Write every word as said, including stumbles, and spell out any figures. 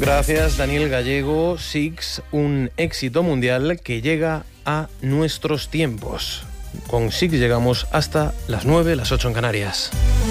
Gracias, Daniel Gallego. Six, un éxito mundial que llega a nuestros tiempos. Con Six llegamos hasta las nueve, las ocho en Canarias.